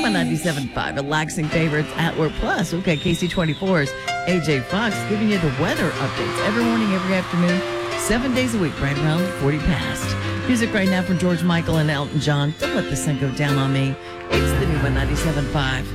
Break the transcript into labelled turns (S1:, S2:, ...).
S1: My 97.5 relaxing favorites at work. Plus, we've got KC24's AJ Fox giving you the weather updates every morning, every afternoon, 7 days a week, right around 40 past. Music right now from George Michael and Elton John. Don't let the sun go down on me. It's the new 97.5.